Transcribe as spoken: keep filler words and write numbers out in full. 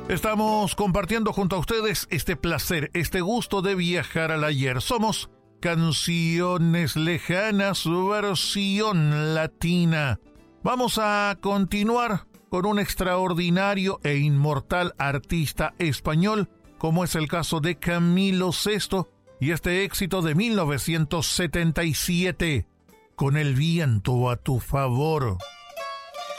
Estamos compartiendo junto a ustedes este placer, este gusto de viajar al ayer. Somos Canciones Lejanas, versión latina. Vamos a continuar con un extraordinario e inmortal artista español, como es el caso de Camilo Sesto, y este éxito de mil novecientos setenta y siete, Con el viento a tu favor.